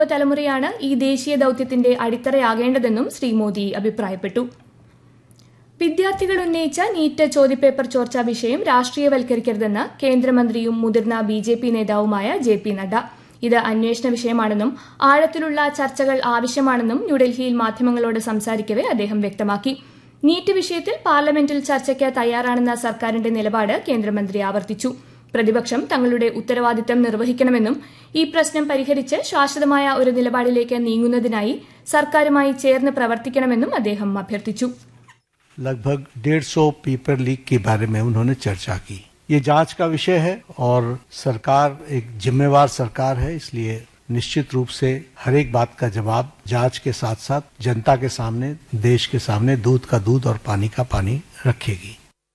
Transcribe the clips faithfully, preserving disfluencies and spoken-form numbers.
തലമുറയാണ് ഈ ദേശീയ ദൌത്യത്തിന്റെ അടിത്തറയാകേണ്ടതെന്നും ശ്രീ മോദി അഭിപ്രായപ്പെട്ടു. വിദ്യാർത്ഥികൾ ഉന്നയിച്ച നീറ്റ് ചോദ്യപേപ്പർ ചോർച്ചാ വിഷയം രാഷ്ട്രീയവൽക്കരിക്കരുതെന്ന് കേന്ദ്രമന്ത്രിയും മുതിർന്ന ബി ജെ പി നേതാവുമായ ജെ പി നഡ്ഡ. ഇത് അന്വേഷണ വിഷയമാണെന്നും ആഴത്തിലുള്ള ചർച്ചകൾ ആവശ്യമാണെന്നും ന്യൂഡൽഹിയിൽ മാധ്യമങ്ങളോട് സംസാരിക്കവെ അദ്ദേഹം വ്യക്തമാക്കി. നീറ്റ് വിഷയത്തിൽ പാർലമെന്റിൽ ചർച്ചയ്ക്ക് തയ്യാറാണെന്ന സർക്കാരിന്റെ നിലപാട് കേന്ദ്രമന്ത്രി ആവർത്തിച്ചു. പ്രതിപക്ഷം തങ്ങളുടെ ഉത്തരവാദിത്തം നിർവഹിക്കണമെന്നും ഈ പ്രശ്നം പരിഹരിച്ച് ശാശ്വതമായ ഒരു നിലപാടിലേക്ക് നീങ്ങുന്നതിനായി സർക്കാരുമായി ചേർന്ന് പ്രവർത്തിക്കണമെന്നും അദ്ദേഹം അഭ്യർത്ഥിച്ചു. लगभग डेढ़ सौ पेपर लीक के बारे में उन्होंने चर्चा की. ये जांच का विषय है और सरकार एक जिम्मेवार सरकार है, इसलिए निश्चित रूप से हर एक बात का जवाब जांच के साथ साथ जनता के सामने, देश के सामने दूध का दूध और पानी का पानी रखेगी.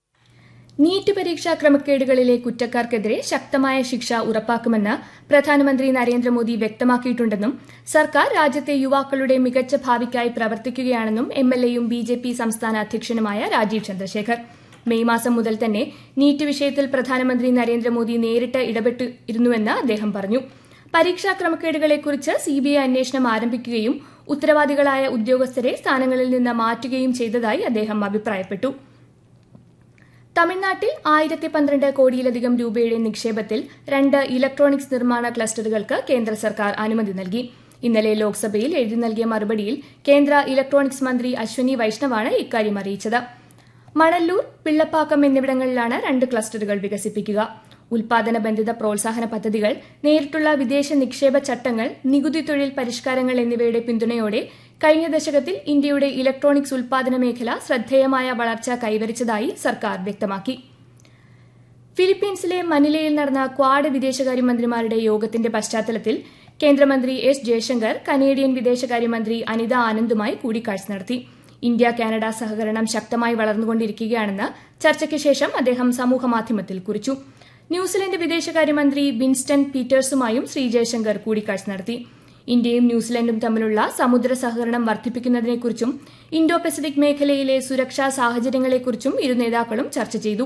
നീറ്റ് പരീക്ഷാ ക്രമക്കേടുകളിലെ കുറ്റക്കാർക്കെതിരെ ശക്തമായ ശിക്ഷ ഉറപ്പാക്കുമെന്ന് പ്രധാനമന്ത്രി നരേന്ദ്രമോദി വ്യക്തമാക്കിയിട്ടുണ്ടെന്നും സർക്കാർ രാജ്യത്തെ യുവാക്കളുടെ മികച്ച ഭാവിക്കായി പ്രവർത്തിക്കുകയാണെന്നും എം എൽ എയും ബി ജെ പി സംസ്ഥാന അധ്യക്ഷനുമായ രാജീവ് ചന്ദ്രശേഖർ. മെയ് മാസം മുതൽ തന്നെ നീറ്റ് വിഷയത്തിൽ പ്രധാനമന്ത്രി നരേന്ദ്രമോദി നേരിട്ട് ഇടപെട്ടിരുന്നുവെന്ന് അദ്ദേഹം പറഞ്ഞു. പരീക്ഷാ ക്രമക്കേടുകളെക്കുറിച്ച് സിബിഐ അന്വേഷണം ആരംഭിക്കുകയും ഉത്തരവാദികളായ ഉദ്യോഗസ്ഥരെ സ്ഥാനങ്ങളിൽ നിന്ന് മാറ്റുകയും ചെയ്തതായി അദ്ദേഹം അഭിപ്രായപ്പെട്ടു. തമിഴ്നാട്ടിൽ ആയിരത്തി പന്ത്രണ്ട് കോടിയിലധികം രൂപയുടെ നിക്ഷേപത്തിൽ രണ്ട് ഇലക്ട്രോണിക്സ് നിർമ്മാണ ക്ലസ്റ്ററുകൾക്ക് കേന്ദ്ര സർക്കാർ അനുമതി നൽകി. ഇന്നലെ ലോക്സഭയിൽ എഴുതി നൽകിയ മറുപടിയിൽ കേന്ദ്ര ഇലക്ട്രോണിക്സ് മന്ത്രി അശ്വനി വൈഷ്ണവാണ് ഇക്കാര്യം അറിയിച്ചത്. മണല്ലൂർ, പിള്ളപ്പാക്കം എന്നിവിടങ്ങളിലാണ് രണ്ട് ക്ലസ്റ്ററുകൾ വികസിപ്പിക്കുക. ഉൽപാദന ബന്ധിത പ്രോത്സാഹന പദ്ധതികൾ, നേരിട്ടുള്ള വിദേശ നിക്ഷേപ ചട്ടങ്ങൾ, നികുതി തൊഴിൽ പരിഷ്കാരങ്ങൾ എന്നിവയുടെ പിന്തുണയോടെ കഴിഞ്ഞ ദശകത്തിൽ ഇന്ത്യയുടെ ഇലക്ട്രോണിക്സ് ഉൽപാദന മേഖല ശ്രദ്ധേയമായ വളർച്ച കൈവരിച്ചതായി സർക്കാർ വ്യക്തമാക്കി. ഫിലിപ്പീൻസിലെ മനിലയിൽ നടന്ന ക്വാഡ് വിദേശകാര്യമന്ത്രിമാരുടെ യോഗത്തിന്റെ പശ്ചാത്തലത്തിൽ കേന്ദ്രമന്ത്രി എസ് ജയശങ്കർ കനേഡിയൻ വിദേശകാര്യമന്ത്രി അനിത ആനന്ദുമായി കൂടിക്കാഴ്ച നടത്തി. ഇന്ത്യ കാനഡ സഹകരണം ശക്തമായി വളർന്നുകൊണ്ടിരിക്കുകയാണെന്ന് ചർച്ചയ്ക്ക് ശേഷം അദ്ദേഹം സമൂഹമാധ്യമത്തിൽ കുറിച്ചു. ന്യൂസിലൻഡ് വിദേശകാര്യമന്ത്രി വിൻസ്റ്റൺ പീറ്റേഴ്സുമായും ശ്രീ ജയശങ്കർ കൂടിക്കാഴ്ച നടത്തി. ഇന്ത്യയും ന്യൂസിലൻഡും തമ്മിലുള്ള സമുദ്ര സഹകരണം വർദ്ധിപ്പിക്കുന്നതിനെക്കുറിച്ചും ഇൻഡോ പസഫിക് മേഖലയിലെ സുരക്ഷാ സാഹചര്യങ്ങളെക്കുറിച്ചും ഇരു നേതാക്കളും ചർച്ച ചെയ്തു.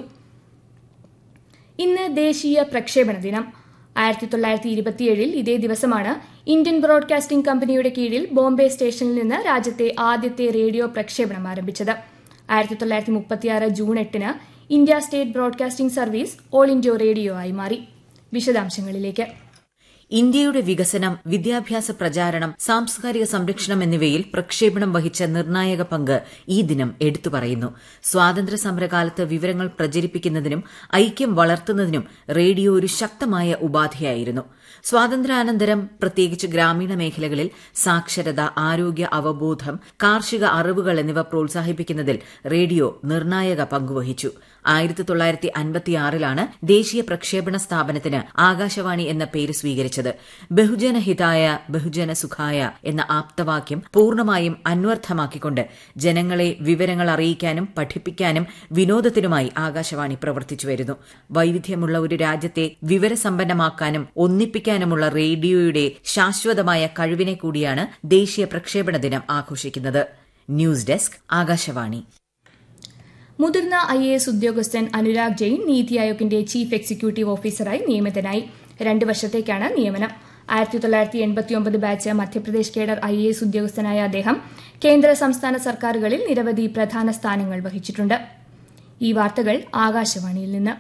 ഇന്ന് ദേശീയ പ്രക്ഷേപണ ദിനം. ആയിരത്തി തൊള്ളായിരത്തി ഇരുപത്തിയേഴിൽ ഇതേ ദിവസമാണ് ഇന്ത്യൻ ബ്രോഡ്കാസ്റ്റിംഗ് കമ്പനിയുടെ കീഴിൽ ബോംബെ സ്റ്റേഷനിൽ നിന്ന് രാജ്യത്തെ ആദ്യത്തെ റേഡിയോ പ്രക്ഷേപണം ആരംഭിച്ചത്. ആയിരത്തി തൊള്ളായിരത്തി മുപ്പത്തിയാറ് ജൂൺ എട്ടിന് India state broadcasting service all India radio ആയി മാറി. വിശദാംശങ്ങളിലേക്ക്. ഇന്ത്യയുടെ വികസനം, വിദ്യാഭ്യാസ പ്രചാരണം, സാംസ്കാരിക സംരക്ഷണം എന്നിവയിൽ പ്രക്ഷേപണം വഹിച്ച നിർണായക പങ്ക് ഈ ദിനം എടുത്തു പറയുന്നു. സ്വാതന്ത്ര്യ സമരകാലത്ത് വിവരങ്ങൾ പ്രചരിപ്പിക്കുന്നതിനും ഐക്യം വളർത്തുന്നതിനും റേഡിയോ ഒരു ശക്തമായ ഉപാധിയായിരുന്നു. സ്വാതന്ത്ര്യാനന്തരം പ്രത്യേകിച്ച് ഗ്രാമീണ മേഖലകളിൽ സാക്ഷരത, ആരോഗ്യ അവബോധം, കാർഷിക അറിവുകൾ എന്നിവ പ്രോത്സാഹിപ്പിക്കുന്നതിൽ റേഡിയോ നിർണായക പങ്കുവഹിച്ചു. ആയിരത്തി തൊള്ളായിരത്തി അൻപത്തിയാറിലാണ് ദേശീയ പ്രക്ഷേപണ സ്ഥാപനത്തിന് ആകാശവാണി എന്ന പേര് സ്വീകരിച്ചത്. ബഹുജന ഹിതായ ബഹുജന സുഖായ എന്ന ആപ്തവാക്യം പൂർണ്ണമായും അന്വർത്ഥമാക്കിക്കൊണ്ട് ജനങ്ങളെ വിവരങ്ങൾ അറിയിക്കാനും പഠിപ്പിക്കാനും വിനോദത്തിനുമായി ആകാശവാണി പ്രവർത്തിച്ചു വരുന്നു. വൈവിധ്യമുള്ള ഒരു രാജ്യത്തെ വിവരസമ്പന്നമാക്കാനും ഒന്നിപ്പിക്കാനുമുള്ള റേഡിയോയുടെ ശാശ്വതമായ കഴിവിനെ കൂടിയാണ് ദേശീയ പ്രക്ഷേപണ ദിനം ആഘോഷിക്കുന്നത്. News desk, Akashvani. മുതിർന്ന ഐ എ എസ് ഉദ്യോഗസ്ഥൻ അനുരാഗ് ജെയിൻ നീതി ആയോഗിന്റെ ചീഫ് എക്സിക്യൂട്ടീവ് ഓഫീസറായി നിയമിതനായി. രണ്ട് വർഷത്തേക്കാണ് നിയമനം. ആയിരത്തി തൊള്ളായിരത്തി എൺപത്തിയൊമ്പത് batch Madhya Pradesh cadre I A S ഉദ്യോഗസ്ഥനായ അദ്ദേഹം കേന്ദ്ര സംസ്ഥാന സർക്കാരുകളിൽ നിരവധി പ്രധാന സ്ഥാനങ്ങൾ വഹിച്ചിട്ടുണ്ട്. ഈ വാർത്തകൾ ആകാശവാണിയിൽ നിന്ന്.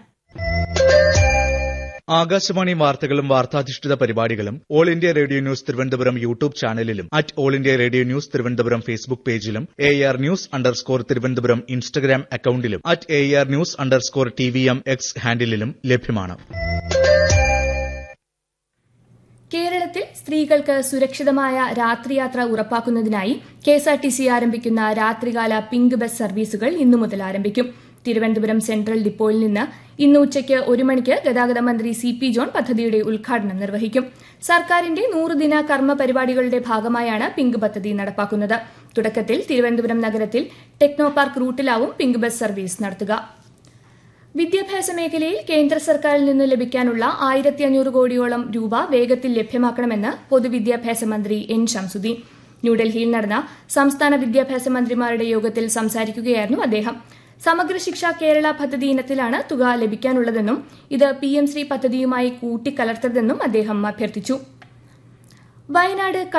ആകാശവാണി വാർത്തകളും വാർത്താധിഷ്ഠിത പരിപാടികളും all India radio news Thiruvananthapuram YouTube ചാനലിലും at all India radio news Thiruvananthapuram Facebook പേജിലും A R news underscore Thiruvananthapuram Instagram അക്കൌണ്ടിലും at A R news underscore T V M X ഹാൻഡിലും ലഭ്യമാണ്. കേരളത്തിൽ സ്ത്രീകൾക്ക് സുരക്ഷിതമായ രാത്രിയാത്ര ഉറപ്പാക്കുന്നതിനായി കെഎസ്ആർടിസി ആരംഭിക്കുന്ന രാത്രികാല പിങ്ക് ബസ് സർവീസുകൾ ഇന്നു മുതൽ ആരംഭിക്കും. തിരുവനന്തപുരം സെൻട്രൽ ഡിപ്പോയിൽ നിന്ന് ഇന്ന് ഉച്ചയ്ക്ക് ഒരു മണിക്ക് ഗതാഗത മന്ത്രി സി പി ജോൺ പദ്ധതിയുടെ ഉദ്ഘാടനം നിർവഹിക്കും. സർക്കാരിന്റെ നൂറുദിന കർമ്മ പരിപാടികളുടെ ഭാഗമായാണ് പിങ്ക് പദ്ധതി നടപ്പാക്കുന്നത്. തുടക്കത്തിൽ തിരുവനന്തപുരം നഗരത്തിൽ techno park റൂട്ടിലാവും pink bus service നടത്തുക. വിദ്യാഭ്യാസ മേഖലയിൽ കേന്ദ്ര സർക്കാരിൽ നിന്ന് ലഭിക്കാനുള്ള ആയിരത്തി അഞ്ഞൂറ് കോടിയോളം രൂപ വേഗത്തിൽ ലഭ്യമാക്കണമെന്ന് പൊതുവിദ്യാഭ്യാസ മന്ത്രി എൻ ശംസുദ്ദീൻ. ന്യൂഡൽഹിയിൽ നടന്ന സംസ്ഥാന വിദ്യാഭ്യാസ മന്ത്രിമാരുടെ യോഗത്തിൽ സംസാരിക്കുകയായിരുന്നു അദ്ദേഹം. സമഗ്ര ശിക്ഷ കേരള പദ്ധതി ഇനത്തിലാണ് തുക ലഭിക്കാനുള്ളതെന്നും ഇത് പി എം ശ്രീ പദ്ധതിയുമായി കൂട്ടിക്കലർത്തരുതെന്നും അദ്ദേഹം അഭ്യർത്ഥിച്ചു. വയനാട്